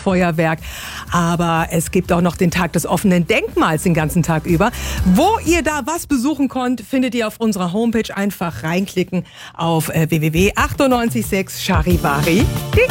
Großfeuerwerk. Aber es gibt auch noch den Tag des offenen Denkmals den ganzen Tag über. Wo ihr da was besuchen könnt, findet ihr auf unserer Homepage. Einfach reinklicken auf www.986charivari.de.